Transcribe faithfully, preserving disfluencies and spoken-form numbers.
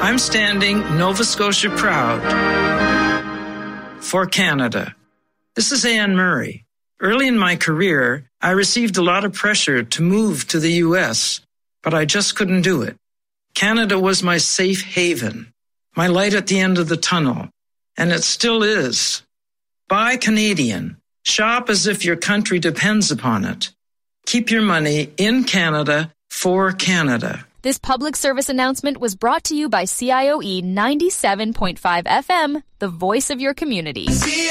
I'm standing Nova Scotia proud for Canada. This is Anne Murray. Early in my career, I received a lot of pressure to move to the U S, but I just couldn't do it. Canada was my safe haven, my light at the end of the tunnel, and it still is. Buy Canadian. Shop as if your country depends upon it. Keep your money in Canada for Canada. This public service announcement was brought to you by C I O E ninety-seven point five F M, the voice of your community.